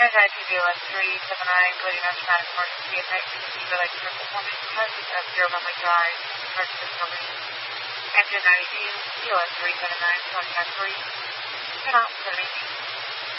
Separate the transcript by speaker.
Speaker 1: Transit ITVLS 379, including our traumatic emergency effect, relate to performance test of Zero Memory Drive, emergency discovery. Engine 92, TLS 379, contact 3. Turn off,